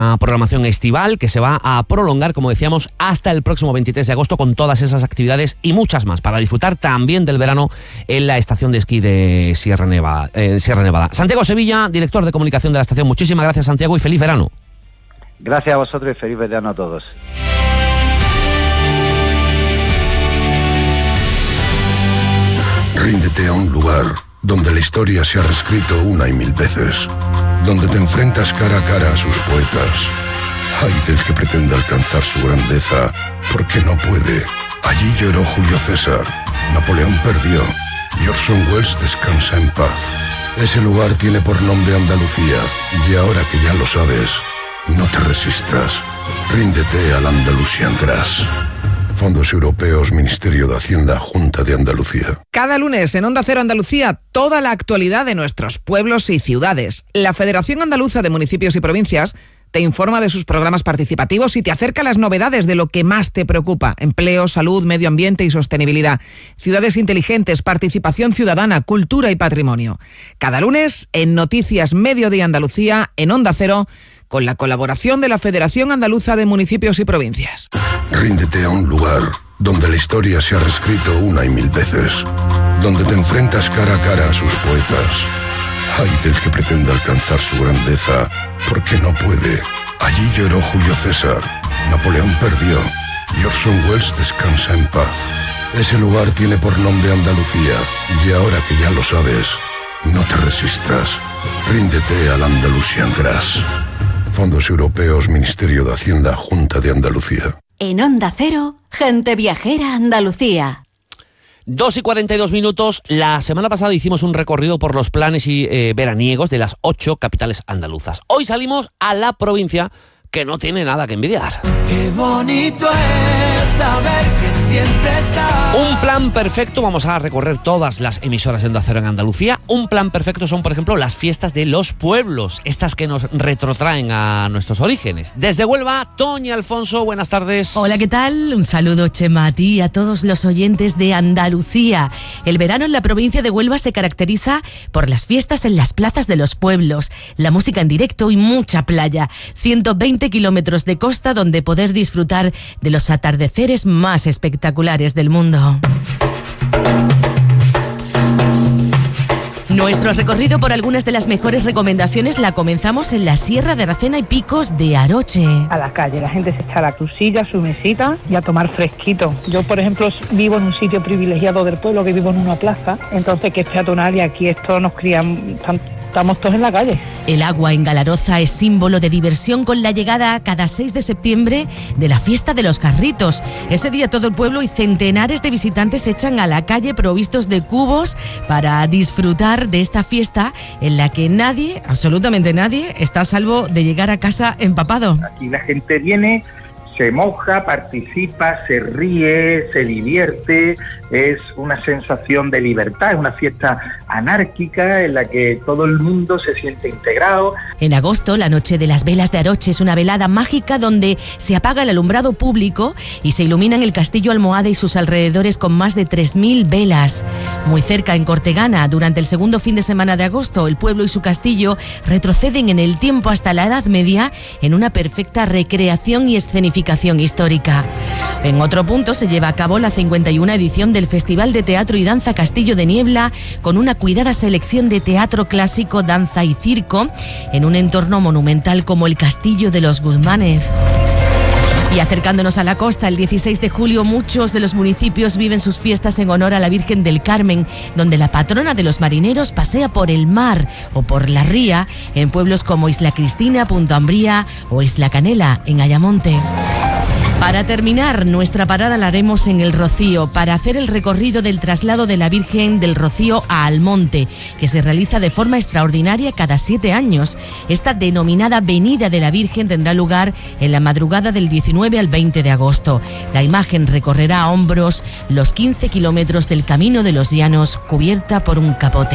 programación estival que se va a prolongar, como decíamos, hasta el próximo 23 de agosto con todas esas actividades y muchas más para disfrutar también del verano en la estación de esquí de Sierra Nevada. Santiago Sevilla, director de comunicación de la estación. Muchísimas gracias, Santiago, y feliz verano. Gracias a vosotros y feliz verano a todos. Ríndete a un lugar donde la historia se ha reescrito una y mil veces, donde te enfrentas cara a cara a sus poetas. Ay del que pretenda alcanzar su grandeza, porque no puede. Allí lloró Julio César, Napoleón perdió, y Orson Welles descansa en paz. Ese lugar tiene por nombre Andalucía, y ahora que ya lo sabes, no te resistas. Ríndete al Andalusian Grass. Fondos Europeos, Ministerio de Hacienda, Junta de Andalucía. Cada lunes en Onda Cero Andalucía, toda la actualidad de nuestros pueblos y ciudades. La Federación Andaluza de Municipios y Provincias te informa de sus programas participativos y te acerca las novedades de lo que más te preocupa: empleo, salud, medio ambiente y sostenibilidad, ciudades inteligentes, participación ciudadana, cultura y patrimonio. Cada lunes en Noticias Mediodía Andalucía, en Onda Cero, con la colaboración de la Federación Andaluza de Municipios y Provincias. Ríndete a un lugar donde la historia se ha reescrito una y mil veces, donde te enfrentas cara a cara a sus poetas. Ay del que pretenda alcanzar su grandeza, porque no puede. Allí lloró Julio César, Napoleón perdió, y Orson Welles descansa en paz. Ese lugar tiene por nombre Andalucía, y ahora que ya lo sabes, no te resistas. Ríndete al Andalusian Grass. Fondos Europeos, Ministerio de Hacienda, Junta de Andalucía. En Onda Cero, Gente Viajera Andalucía. 2:42. La semana pasada hicimos un recorrido por los planes y veraniegos de las 8 capitales andaluzas. Hoy salimos a la provincia que no tiene nada que envidiar. Qué bonito es saber que siempre está. Un plan perfecto, vamos a recorrer todas las emisoras de Onda Cero en Andalucía. Un plan perfecto son, por ejemplo, las fiestas de los pueblos, estas que nos retrotraen a nuestros orígenes. Desde Huelva, Toñi Alfonso, buenas tardes. Hola, ¿qué tal? Un saludo, Chema, a ti y a todos los oyentes de Andalucía. El verano en la provincia de Huelva se caracteriza por las fiestas en las plazas de los pueblos, la música en directo y mucha playa. 120 kilómetros de costa donde poder disfrutar de los atardeceres más espectaculares del mundo. Nuestro recorrido por algunas de las mejores recomendaciones la comenzamos en la Sierra de Aracena y Picos de Aroche. A la calle, la gente se echa a la crucilla, su mesita y a tomar fresquito. Yo, por ejemplo, vivo en un sitio privilegiado del pueblo, que vivo en una plaza, entonces que es peatonal, y aquí esto nos crían, estamos todos en la calle. El agua en Galaroza es símbolo de diversión con la llegada cada 6 de septiembre de la fiesta de los carritos. Ese día todo el pueblo y centenares de visitantes se echan a la calle provistos de cubos para disfrutar de esta fiesta en la que nadie, absolutamente nadie, está a salvo de llegar a casa empapado. Aquí la gente viene, se moja, participa, se ríe, se divierte, es una sensación de libertad, es una fiesta anárquica en la que todo el mundo se siente integrado. En agosto, la Noche de las Velas de Aroche es una velada mágica donde se apaga el alumbrado público y se iluminan el castillo Almohade y sus alrededores con más de 3.000 velas. Muy cerca, en Cortegana, durante el segundo fin de semana de agosto, el pueblo y su castillo retroceden en el tiempo hasta la Edad Media en una perfecta recreación y escenificación histórica. En otro punto se lleva a cabo la 51 edición del Festival de Teatro y Danza Castillo de Niebla, con una cuidada selección de teatro clásico, danza y circo en un entorno monumental como el Castillo de los Guzmanes. Y acercándonos a la costa, el 16 de julio muchos de los municipios viven sus fiestas en honor a la Virgen del Carmen, donde la patrona de los marineros pasea por el mar o por la ría en pueblos como Isla Cristina, Punta Umbría o Isla Canela, en Ayamonte. Para terminar, nuestra parada la haremos en El Rocío para hacer el recorrido del traslado de la Virgen del Rocío a Almonte, que se realiza de forma extraordinaria cada 7 años. Esta denominada Venida de la Virgen tendrá lugar en la madrugada del 19 al 20 de agosto. La imagen recorrerá a hombros los 15 kilómetros del Camino de los Llanos, cubierta por un capote.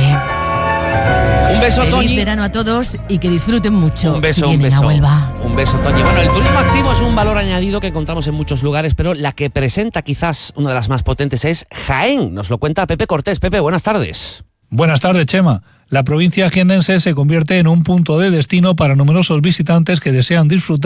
Un beso, Toñi. Feliz verano a todos y que disfruten mucho. Un beso, si vienen a Huelva. Un beso, Toñi. Bueno, el turismo activo es un valor añadido que encontramos en muchos lugares, pero la que presenta quizás una de las más potentes es Jaén. Nos lo cuenta Pepe Cortés. Pepe, buenas tardes. Buenas tardes, Chema. La provincia jiennense se convierte en un punto de destino para numerosos visitantes que desean disfrutar